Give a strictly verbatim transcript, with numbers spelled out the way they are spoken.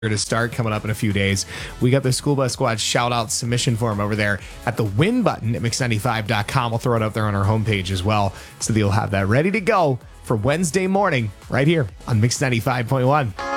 to start coming up in a few days. We got the School Bus Squad shout out submission form over there at the win button at mix ninety-five dot com. We'll throw it up there on our homepage as well, so that you'll have that ready to go for Wednesday morning right here on Mix ninety-five point one.